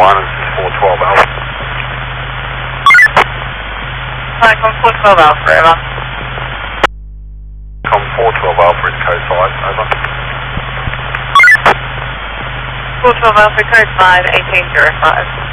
1, this is 412 Alpha. Hi, com 412 Alpha, over. Com 412 Alpha is code 5, over. 412 Alpha, code 5, 1805.